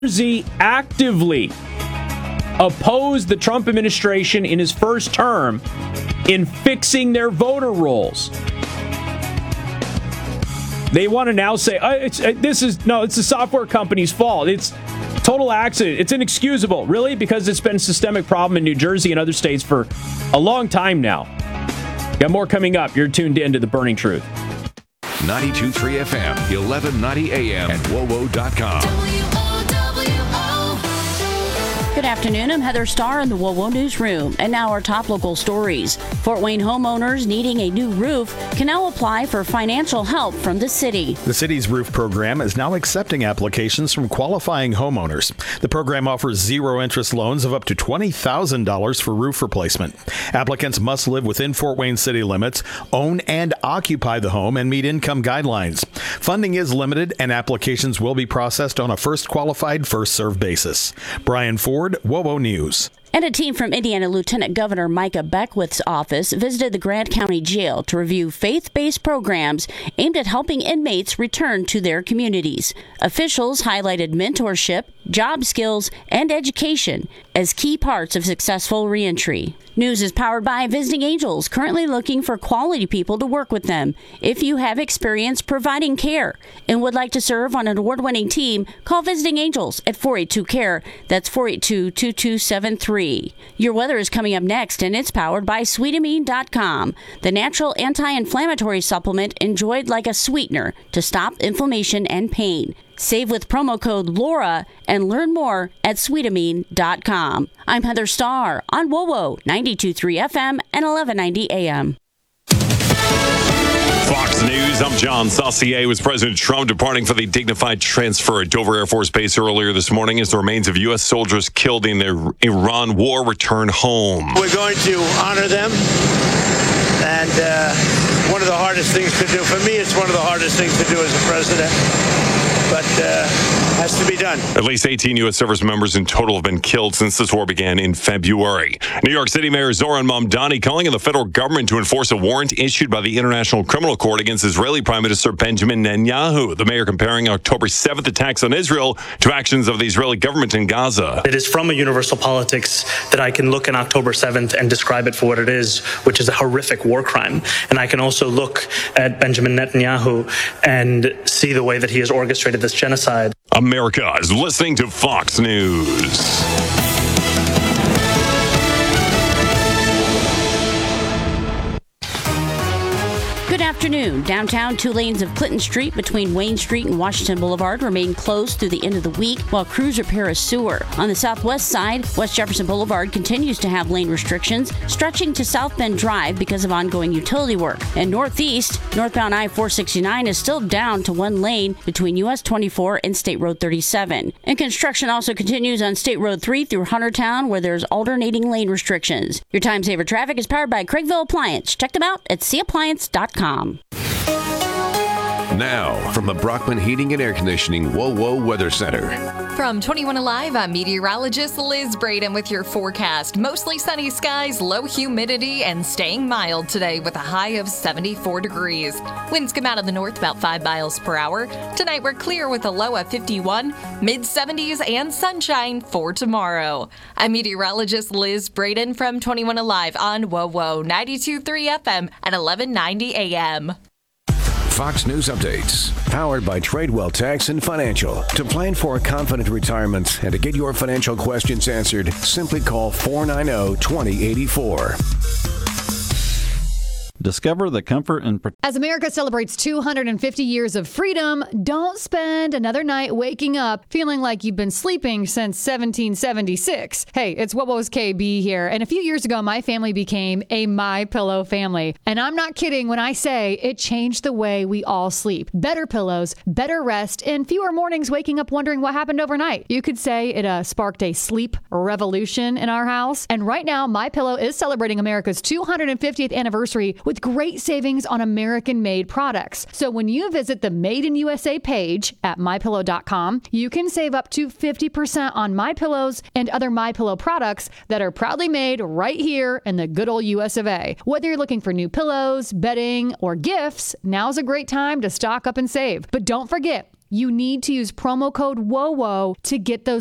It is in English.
Jersey actively opposed the Trump administration in his first term in fixing their voter rolls. They want to now say, it's the software company's fault. It's total accident. It's inexcusable. Really? Because it's been a systemic problem in New Jersey and other states for a long time now. Got more coming up. You're tuned in to The Burning Truth. 92.3 FM, 1190 AM, and WOWO.com. Good afternoon. I'm Heather Starr in the WOWO Newsroom. And now our top local stories. Fort Wayne homeowners needing a new roof can now apply for financial help from the city. The city's roof program is now accepting applications from qualifying homeowners. The program offers zero-interest loans of up to $20,000 for roof replacement. Applicants must live within Fort Wayne city limits, own and occupy the home, and meet income guidelines. Funding is limited, and applications will be processed on a first qualified, first served basis. Brian Ford, WOWO News. And a team from Indiana Lieutenant Governor Micah Beckwith's office visited the Grant County Jail to review faith-based programs aimed at helping inmates return to their communities. Officials highlighted mentorship, job skills, and education as key parts of successful reentry. News is powered by Visiting Angels, currently looking for quality people to work with them. If you have experience providing care and would like to serve on an award-winning team, call Visiting Angels at 482-CARE. That's 482-2273. Your weather is coming up next, and it's powered by Sweetamine.com, the natural anti-inflammatory supplement enjoyed like a sweetener to stop inflammation and pain. Save with promo code LAURA and learn more at Sweetamine.com. I'm Heather Starr on WOWO 92.3 FM and 1190 AM. Fox News, I'm John Saucier. With President Trump departing for the dignified transfer at Dover Air Force Base earlier this morning as the remains of U.S. soldiers killed in the Iran war return home. We're going to honor them, and one of the hardest things to do, for me, it's one of the hardest things to do as a president, but has to be done. At least 18 U.S. service members in total have been killed since this war began in February. New York City Mayor Zoran Mamdani calling on the federal government to enforce a warrant issued by the International Criminal Court against Israeli Prime Minister Benjamin Netanyahu. The mayor comparing October 7th attacks on Israel to actions of the Israeli government in Gaza. It is from a universal politics that I can look on October 7th and describe it for what it is, which is a horrific war crime. And I can also look at Benjamin Netanyahu and see the way that he has orchestrated this genocide. America is listening to Fox News. Good afternoon. Downtown, 2 lanes of Clinton Street between Wayne Street and Washington Boulevard remain closed through the end of the week while crews repair a sewer. On the southwest side, West Jefferson Boulevard continues to have lane restrictions stretching to South Bend Drive because of ongoing utility work. And northeast, northbound I-469 is still down to 1 lane between US 24 and State Road 37. And construction also continues on State Road 3 through Huntertown where there's alternating lane restrictions. Your Time Saver Traffic is powered by Craigville Appliance. Check them out at cappliance.com. Now, from the Brockman Heating and Air Conditioning WOWO Weather Center. From 21 Alive, I'm meteorologist Liz Braden with your forecast. Mostly sunny skies, low humidity, and staying mild today with a high of 74 degrees. Winds come out of the north about 5 miles per hour. Tonight we're clear with a low of 51, mid-70s, and sunshine for tomorrow. I'm meteorologist Liz Braden from 21 Alive on WOWO 92.3 FM at 1190 AM. Fox News Updates, powered by Tradewell Tax and Financial. To plan for a confident retirement and to get your financial questions answered, simply call 490-2084. Discover the comfort and As America celebrates 250 years of freedom, don't spend another night waking up feeling like you've been sleeping since 1776. Hey, it's WOWO's KB here, and a few years ago, my family became a MyPillow family. And I'm not kidding when I say it changed the way we all sleep. Better pillows, better rest, and fewer mornings waking up wondering what happened overnight. You could say it sparked a sleep revolution in our house. And right now, MyPillow is celebrating America's 250th anniversary with great savings on American-made products. So when you visit the Made in USA page at MyPillow.com, you can save up to 50% on MyPillows and other MyPillow products that are proudly made right here in the good old US of A. Whether you're looking for new pillows, bedding, or gifts, now's a great time to stock up and save. But don't forget, You need to use promo code WOWO to get those